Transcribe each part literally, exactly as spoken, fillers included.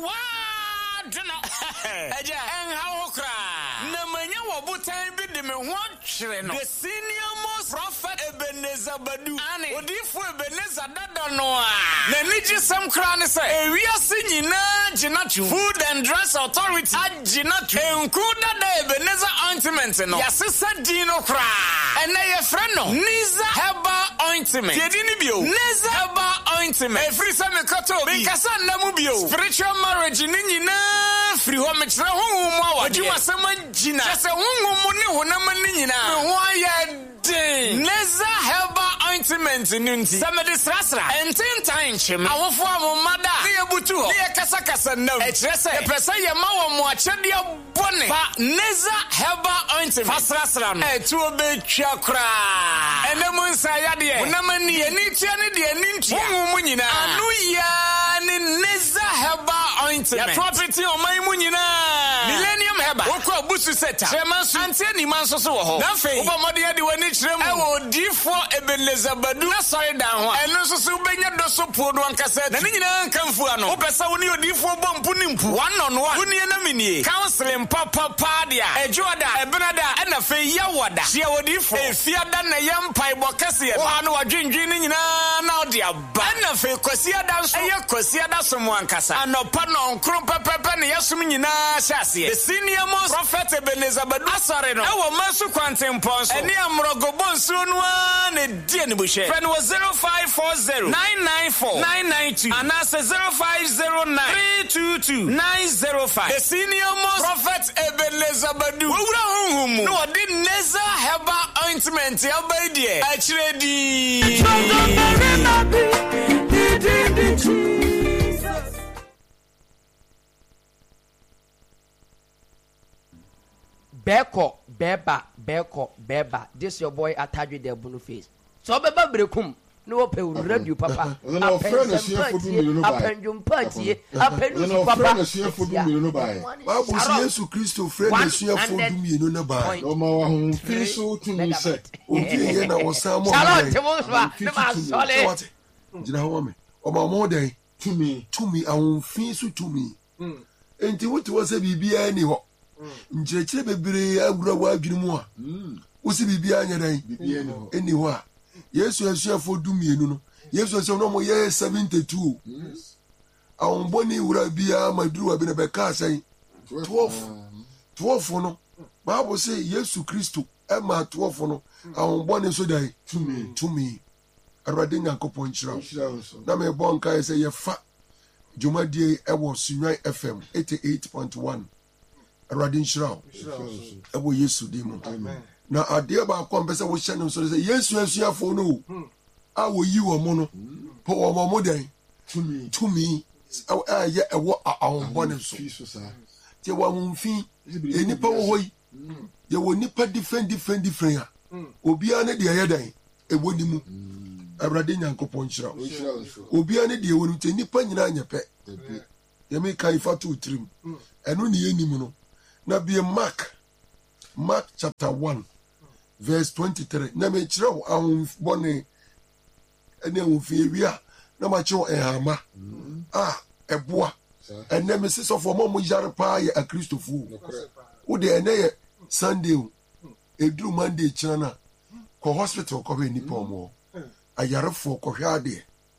Dino. Eja, and how cry. Namanya wabutan bi de me ho twere no. The senior most prophet Ebenezer Badu. Ani odifu Ebenezer dada no a. Na niji sam kra ne se ewiase nyina ginatu. Food and Drug Authority aginatu. Enku dada Ebenezer ointment no. Yasesa dino kra. Ene ye friend no. Niza Herbal Ointment. Yedi ni bio. Niza Herbal Ointment. Every time me kato bi. Kasa namu bio. Spiritual marriage ni nyina free home metre ho mu awa. Adwuma sama gina. Kasa ho mu ne honam ni nyina. Ho aye den. Niza Herbal Ointment nunti. Samedi srasra. Enten time chim. Awofo amomada. Ne ebutu ho. Ne kasa kasa nam. E kire se. E pesa ye ma wo mo achede bone. Fa Niza Herbal Ointment. Fa srasra no. E tu obetwa kra. Ene mo nsa ya de. Honam ni eni tia ne de eni ntia. Ho mu nyina. Anu ya ne Niza Herbal Ointment. Ya property o mai mu nyina. Millennium Herbal. Woko busu seta. Chema su. Ante ni man so so wo ho. Na fe. Oba mode ya de wani chire mu. E wo difo Ebenezer Badu. Na sorry dan ho. Eno so so benya do so po do ankasa. Na ni nyina nkamfu ano. Opesa woni odifo bom mpu ni mpu. One on one. Woni na minie. Counseling papa pa dia. Ejoda, ebenada, e na fe yawada. Sia odifo. E fiada na yempai bokase ye. Wo ha no wadwendwen ni nyina na odi aba. E na fe kwasiada nso. E ye kwasiada so mo ankasa. Anopa no nkro pepepe ne yesum nyina hyase. The senior most prophet Ebenezer Badu asore no. E wo masu kwantempo so. Eni amrogo bonsu no a ne die ne buhye. Friend was zero five four zero nine nine four nine nine two and that's zero five zero nine three two two nine zero five. The senior most prophet Ebenezer Badu. Wura honhum. No de Niza Herbal Ointment ya baidie. Achire di. Beko, beba, beko, beba. This your boy Atadwe de Bunu face. So beba brekum. No pe radio papa. No friend is here for do no buy. Apendum party, apendum no papa. Friend is here for do no buy. Bible says Jesus Christ friend is here for do no buy. No ma wa hu fi so to me say. Obi ye na wo sam mo. Charlotte mo so na ma sole. Jina ho me. O ma mo den to me, to me awon fi so to me. Enti wo ti wo say bibia ni ho. Nchekire bebere agura wa adwene mu a wo si bibia anya dan bibia ni ho eni ho a Yesu asuafo dumienu no Yesu asuafo no mo ye seventy-two yes awon boni wura bia maduru abi na be ka asan twelve twelve no Bible say Yesu Kristo e ma twelve no awon boni so dai to me to me arade nyankopon chira na me bon kai say ye fa Dwumadie e wo Sunwan F M eighty-eight point one Radin Shroud. Ebo Yesu demo. Na ade ba ko mpese wo hye no so say Yesu asuafo no. A wo yi wo mo no. Po wo mo den. To me. To me. A ye ewo awon bone so. Ti wo mfi enipa wo hoyi. Ye wo nipa different different different a. Obi ane de ye dan. Ewo ni mu. Awrade Nyankopon Shroud. Obi ane de wo ni nipa nyina anyepe. Ye me kai fa to trim. Eno ni enimu no. Na be Mark, Mark chapter one, verse twenty-three. Na me chiro awon bone ene awon fiewia na ma chiro ehama. Ah, eboa. Ene me se so for mo mo yare pa ye a Christopher. Wo de ene ye Sunday o. Edru Monday chira na ko hospital ko be nipa mo. Ayarefo ko hwa de.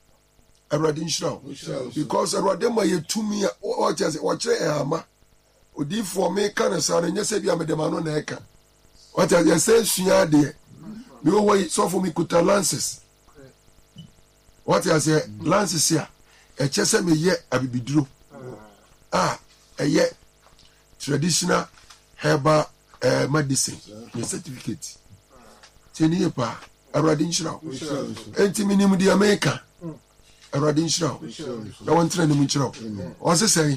Awrade nshira. Because awrade ma ye tumi o chese o chire ehama. Odi for me kan sa na nyese bia me de ma no na eka what I just say sua de me wo so for me kuta lances what I say lances here e chese me ye abibiduro ah e ye traditional herbal uh, medicine the certificate teni pa Awrade nshira enti minim di America Awrade nshira na won tena ni mu nshira o se say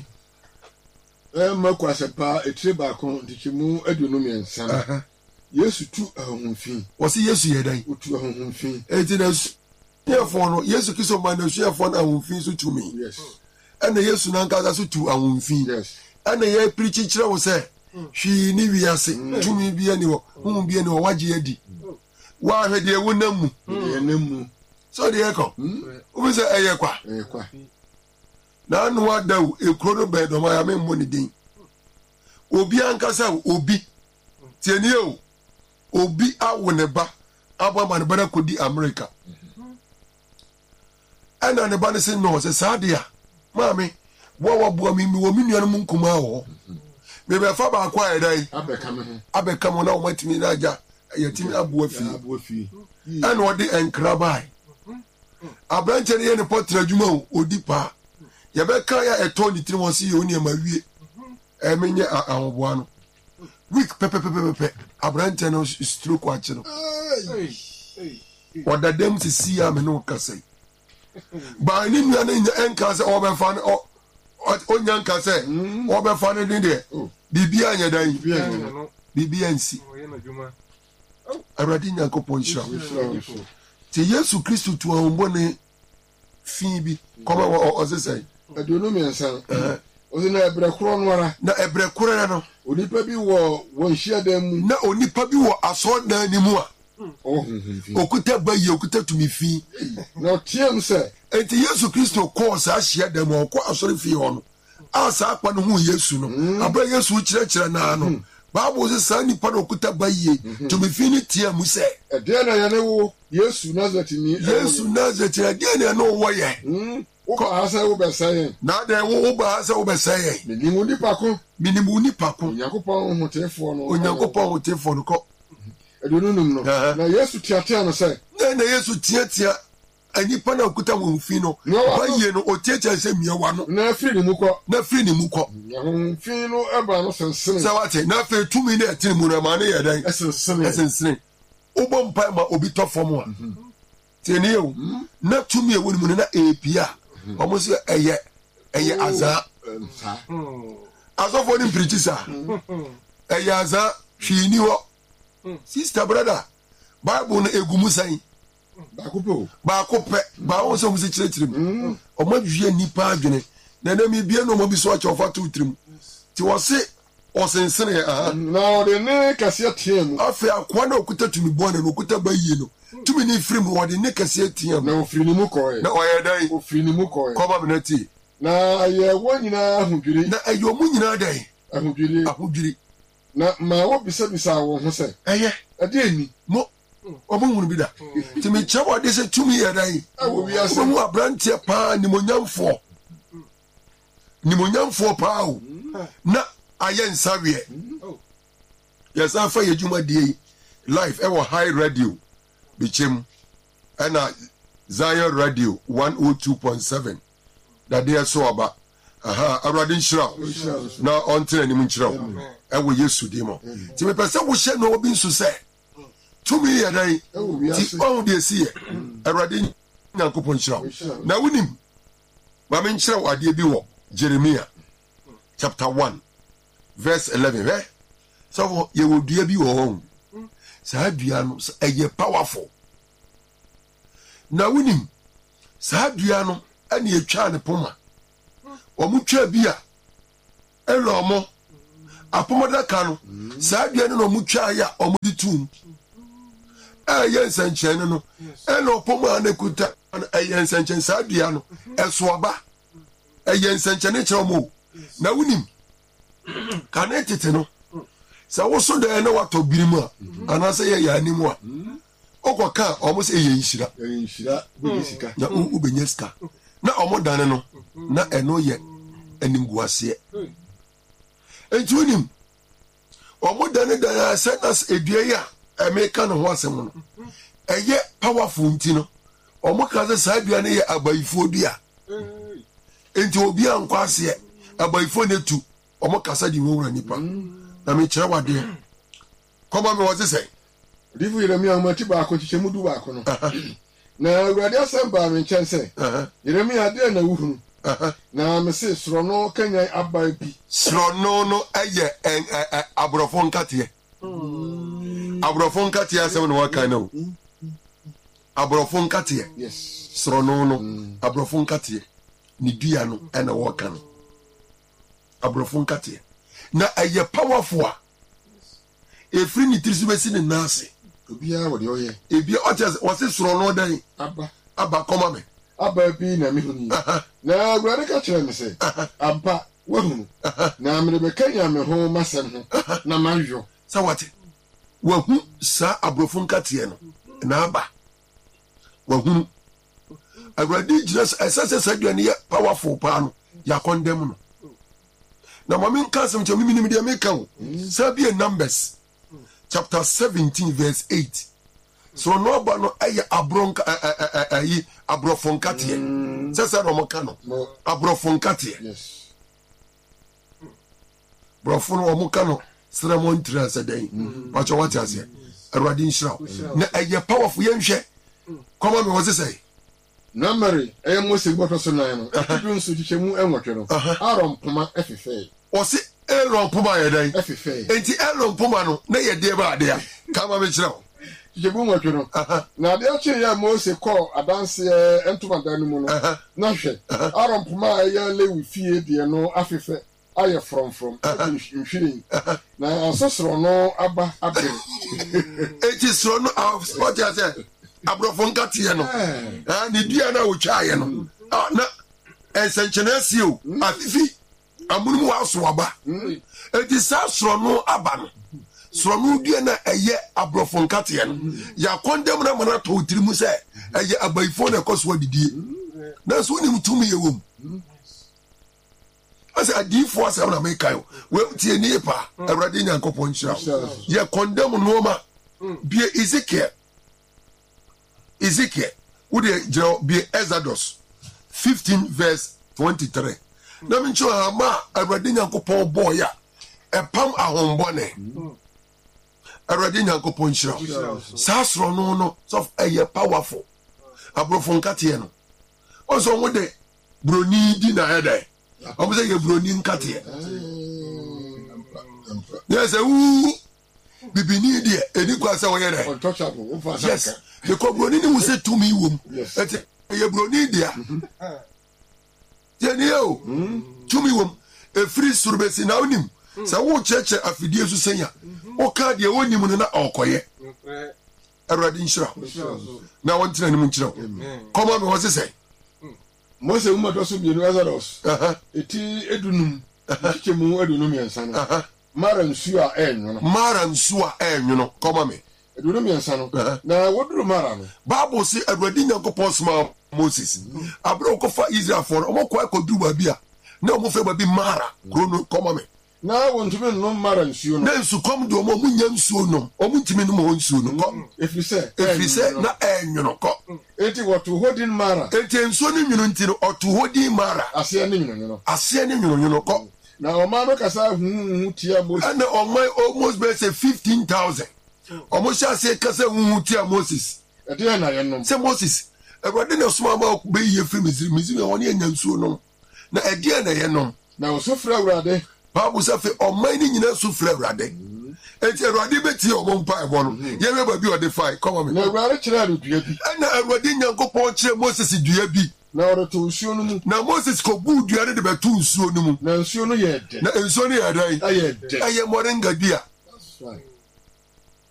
ma kwase pa etire ba kon dikimu aduonu miensa Yesu tu ahonfin wo se Yesu ye dan otu ahonfin enti na yefo no Yesu kiso ma na yefo na ahonfin so tu mi yes ana Yesu na nkaza so tu ahonfin yes ana ye preach kire wo se hwi ni wiase tu mi bia ni wo hu bia ni wo waje adi wa hwe de wo namu de namu so de e ko wo se eye kwa eye kwa na no adaw ekuro no be do ma ya me mmo ne din obi ankasa obi tieni o obi awo ne ba abama ne ba kodi America ana ne ba ne se no se sadia maami wo wo bo mi mi wo mi nuanu mu nkuma ho me be fa ba kwa edai abeka me ho abeka mo na o matimi na aja yatimi abu afi abu afi ana odi enkrabai abranche ne ne potra djuma odi pa ye be ka ya eto ni tiri won si ye oni ma wie e menye ahoboa no week pepe pepe pepe abranche no stroke a chiro wadadem si si ya me no kasai ba ni nua na enka se o be fa no onyan ka se o be fa no din de bibia anya dan bibia nsi aradi nyanko ponsha ti Yesu Kristo tu ahombo ne fi bi koma o se sai aduonu mi nsan o se na ebre kro no ara na ebre kro no onipa bi wo wo nhia dan mu na onipa bi wo aso dan ni mu a oh okuta bayi okuta tumi fi na tiem se enti Yesu Kristo ko sa hia dan mu ko asori fi ho no asa akwa no hu Yesu no abra Yesu kire kire na no Bible says sa nipa no okuta bayi tumi fi ni tie mu se e de na ya ne wo Yesu Nazareth ni Yesu Nazareth ya de na no wo ye wo asa wo be say na de wo ba asa wo be say minimu nipa ko minimu nipa ko Yakopon hotefo no Yakopon hotefo no ko edunu num no na Yesu tiatia no say na na Yesu tiatia anipa na okuta wo fi no baye no otiatia se miawa no na afiri ni mu ko na afiri ni mu ko ya fi no eba no sensene sawate na fe tumi na etini mu na ma na ye dan sensene sensene obo mpa ma obi to fom a teni yo na tumi e woni mu na epia omo se eye eye aza azo for ni preachisa eye aza hwini ho sister brother Bible na egumu san ba ko pe ba ko pe ba won se mu se kire kire mu omo dwie nipa adwene na na mi bia no mo bi so a chofa tu trim ti wo se osensene aha na de ne kase tiem afi akwa na okuta tumi bone no okuta bayi no tumi ni firi mu wode ne kase tiem na ofiri ni mu ko na oye dai ofiri ni mu ko ko ba me na ti na ye wonyina ahudwiri na ayo mu nyina dai ahudwiri ahudwiri na ma wo bisa bisa wo ho se eye ade ni mo obo hunu bi da ti me chawo de se tumi ye dai awo wi ase mo abrantie pa ni mo nyamfo ni mo nyamfo pa o na ayen sawie yes afa yejuma die live e wo high radio bichem ana Zion radio one oh two point seven da dey so aba aha awrade nshira na ontre ni mu nshira e wo Yesu di mo ti me pese wo hye no obi nso se tumi ye dai ti on de si ye awrade nyankopon nshira na wunim ma me nshira wade bi wo Jeremiah chapter one verse eleven eh so ye wo dua bi wo hon sa dua no eye powerful na wunim sa dua no ani etwa ne poma omu twa bi a elo omo apomoda ka no sa dua no omu twa ya omu ditum eh ye nsanchen no elo poma na kuta eh ye nsanchen sa dua no eso aba eh ye nsanchen ne kire omo na wunim kana tete no sa wo so da na wato birimu a ana se ye ya animu a okoka omo se ye nhira ye nhira be sika na u benye sika na omo dane no na eno ye animguase entunim omo dane dane se nas edua ya emeka no ho asem no eye powerful ntino omo ka se sa dua ne ye abaifo dua enti obi ankwase abaifo netu omo kasa di wura nipa na me kire wade koma me woze sei divu Yeremia mati ba ko chiche mudu ba ko no na awurade asamba me nchen se Yeremia de na wuhunu na me se soro no kanya aba bi soro no no eye abrofo nkate abrofo nkate asem no waka na o abrofo nkate yes soro no no abrofo nkate ni dua no ena waka no abrofo nkate na eye powerful a efri ni tirisi besi ne nase obia wo de oye ebia o just wase soro no dan aba aba koma me aba bi na me huni na awurade ka kyerɛ me sɛ aba wahunu na mede bɛka nya me ho masɛm ho na manhwɛ sɛ wate wahu saa aborɔfo nkateɛ no na aba wahunu awurade gyina ɛsɛ sɛ saa aduane yɛ powerful paa no yɛakɔndɛm no na ma menka asɛm kyɛ memenim deɛ meka wo saa bie Numbers chapter seventeen verse eight so no aba no ɛyɛ abronka ɛyi aborɔfo nkateɛ sɛ sɛ na ɔmoka no aborɔfo nkateɛ borɔfo no ɔmoka no srɛ mo ntira sɛ dɛn wakyɛ wate aseɛ awurade nhyira wo na ɛyɛ powerful yɛnhwɛ kɔma me wɔ se sɛ Numeri ɛyɛ Mose bɔtɔ so nan no ɛtudu nso kyekyɛ mu ɛnwɔtwe no Aaron poma ɛfefɛɛ ɔse Aaron poma yɛ dɛn ɛfefɛɛ enti Aaron poma no na yɛ deɛ ba adeɛ kama me kyerɛ wo kyekyɛ mu nwɔtwe no na adeɛ kyee yɛ Mose kɔɔ adanseɛ ntomadan no mu no na hwɛ Aaron poma a ɛyɛ Lewi fie deɛ no afefɛ ayɛ frɔmfrɔm ɛde nhwiren na asosoro no aba abere enti soro no ɔte asɛ aborɔfo nkateɛ no ne dua no a wɔtwaeɛ no na ɛnsɛnkyɛne asie o afifi amonom wɔ aso aba enti saa soro no aba no soro no dua no a ɛyɛ aborɔfo nkateɛ no yɛakɔndɛm no mana tɔ tiri mu sɛ ɛyɛ abayifoɔ na ɛkɔ so adidie nanso wonim tumi yɛ wɔ mu asɛ adiifoɔ asɛm na mekae o wɔtie nie paa awurade nyankopɔn nhyira yɛkɔndɛm nnoɔma bie Ezekiel Ezekiel would you be Exodus fifteen verse twenty-three. Na me ncho ama awurade nyankopɔn boy ya epam ahombone awurade nyankopɔn nhyira saa soro no no so eye powerful abrofo nkate no oso wo de broni di na hede obo se ye broni nkate yes wu bibini die eni kwa se wo ye de yes because broni ni wo se to me wom eti ye broni dia yeni o to me wom e free surbesi na onim se wo cheche afidie su senya o ka de onim no na okoye awurade nhyira na won tena ni mu nkyira koma me wo se say Mose umma do so bienu Exodus eti edunum chichemu edunum yansa no mara nsu a enyo no mara nsu a enyo no koma me edunum yansa no na woduru mara no Bible say awurade nyankopɔn sma Moses abro ko fa Israel for omo kwa ko duru ba bia na omo fe ba bi mara krono koma me na wontumi no mara nsu no na nsu kom do omo munya nsu no omo ntimi no mo nsu no ko efrise efrise na enyo no ko eti wotu hodin mara eti nsu ni nwunu nti no otu hodin mara ase ni nwunu no ase ni nwunu no ko na oma no kasa hu tia Moses and omai almost be say fifteen thousand omo sha say kasa hu tia Moses eti na ye no say Moses awurade na soma ba be ye free Misiri Misiri won ye nyansuo no na edi na ye no na wo so fra awurade Bible say fe omai ni nyina so fra awurade eti awurade beti omo mpa ebo no ye we ba bi o de fai come on na awurade kira do dua bi na awurade nyankopɔn kire Moses dua bi na oro to nsuo no mu na Moses ko bu dua ne de betu nsuo no mu na nsuo no ye de na nsuo no ye de aye de aye moringa dua that's right